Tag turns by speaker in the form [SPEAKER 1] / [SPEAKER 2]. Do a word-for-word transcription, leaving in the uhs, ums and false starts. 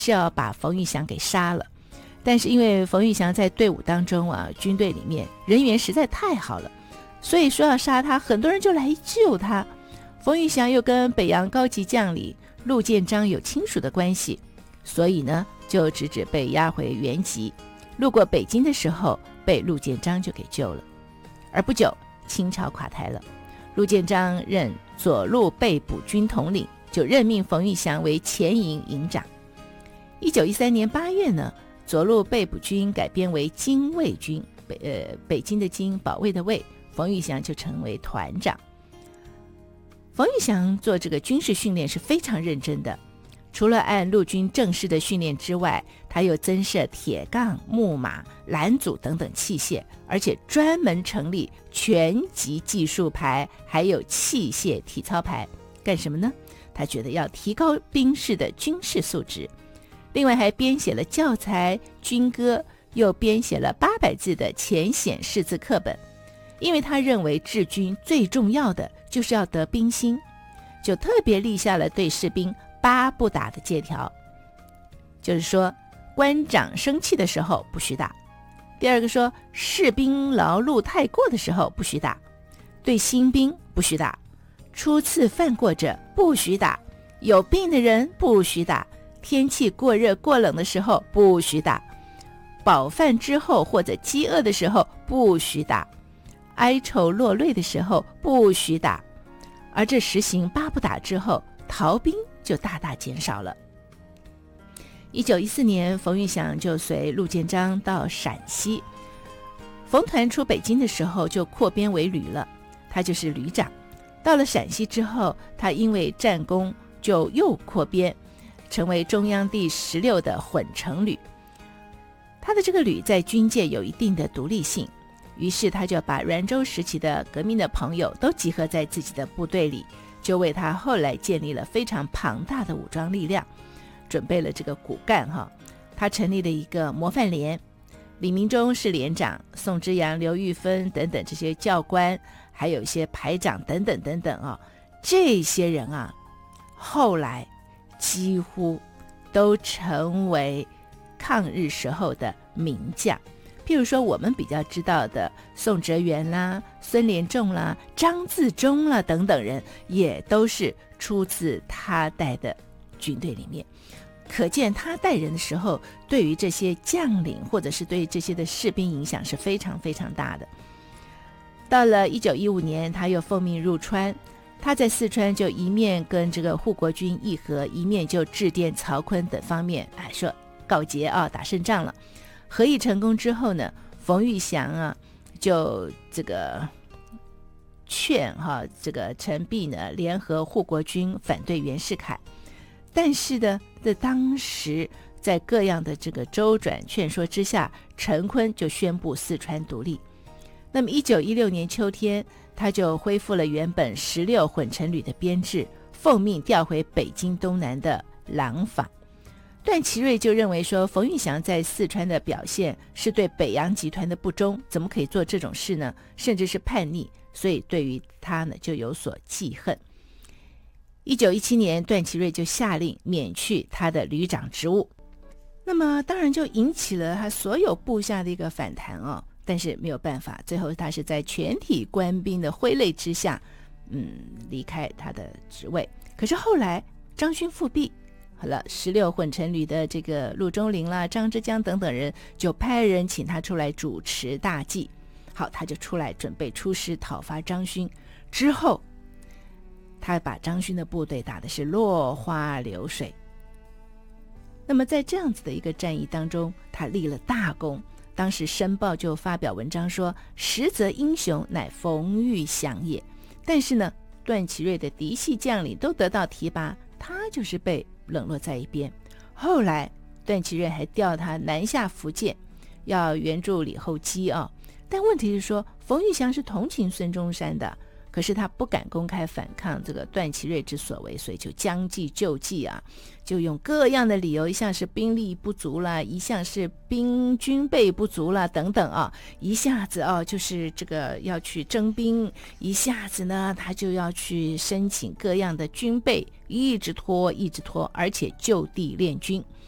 [SPEAKER 1] 是要把冯玉祥给杀了。但是因为冯玉祥在队伍当中啊，军队里面人缘实在太好了，所以说要杀他，很多人就来救他。冯玉祥又跟北洋高级将领陆建章有亲属的关系，所以呢就直直被押回原籍。路过北京的时候，被陆建章就给救了。而不久，清朝垮台了，陆建章任左路被捕军统领，就任命冯玉祥为前营营长。一九一三年八月呢，左路被捕军改编为精卫军，北呃北京的京，保卫的卫，冯玉祥就成为团长。冯玉祥做这个军事训练是非常认真的，除了按陆军正式的训练之外，他又增设铁杠、木马、拦阻等等器械，而且专门成立拳击技术排，还有器械体操排。干什么呢？他觉得要提高兵士的军事素质，另外还编写了教材、军歌，又编写了八百字的浅显识字课本。因为他认为治军最重要的就是要得兵心，就特别立下了对士兵八不打的戒条，就是说官长生气的时候不许打，第二个说士兵劳碌太过的时候不许打，对新兵不许打，初次犯过者不许打，有病的人不许打，天气过热过冷的时候不许打，饱饭之后或者饥饿的时候不许打，哀愁落泪的时候不许打。而这实行八不打之后，逃兵就大大减少了。一九一四年，冯玉祥就随陆建章到陕西。冯团出北京的时候就扩编为旅了，他就是旅长。到了陕西之后，他因为战功就又扩编，成为中央第十六的混成旅。他的这个旅在军界有一定的独立性，于是他就把滦州时期的革命的朋友都集合在自己的部队里，就为他后来建立了非常庞大的武装力量，准备了这个骨干哈。他成立了一个模范连，李明忠是连长，宋之阳、刘玉芬等等这些教官，还有一些排长等等等等啊，这些人啊，后来几乎都成为抗日时候的名将。譬如说我们比较知道的宋哲元啦、孙连仲啦、张自忠啦等等人，也都是出自他带的军队里面。可见他带人的时候，对于这些将领或者是对这些的士兵影响是非常非常大的。到了一九一五年，他又奉命入川，他在四川就一面跟这个护国军议和，一面就致电曹锟等方面，哎，说告捷啊，打胜仗了。和议成功之后呢，冯玉祥啊，就这个劝哈、啊、这个陈璧呢联合护国军反对袁世凯，但是呢，在当时在各样的这个周转劝说之下，陈锟就宣布四川独立。那么一九一六年秋天，他就恢复了原本十六混成旅的编制，奉命调回北京东南的廊坊。段祺瑞就认为说，冯玉祥在四川的表现是对北洋集团的不忠，怎么可以做这种事呢？甚至是叛逆，所以对于他呢就有所记恨。一九一七年，段祺瑞就下令免去他的旅长职务，那么当然就引起了他所有部下的一个反弹哦。但是没有办法，最后他是在全体官兵的挥泪之下，嗯，离开他的职位。可是后来张勋复辟，好了，十六混成旅的这个陆中麟啦、张之江等等人就派人请他出来主持大计。好，他就出来准备出师讨伐张勋。之后，他把张勋的部队打的是落花流水。那么在这样子的一个战役当中，他立了大功。当时《申报》就发表文章说，实则英雄乃冯玉祥也。但是呢，段祺瑞的嫡系将领都得到提拔，他就是被冷落在一边。后来段祺瑞还调他南下福建，要援助李厚基啊。但问题是说，冯玉祥是同情孙中山的，可是他不敢公开反抗这个段祺瑞之所为，所以就将计就计啊，就用各样的理由，一项是兵力不足啦，一项是兵军备不足啦等等啊，一下子啊就是这个要去征兵，一下子呢他就要去申请各样的军备，一直拖一直拖，而且就地练军。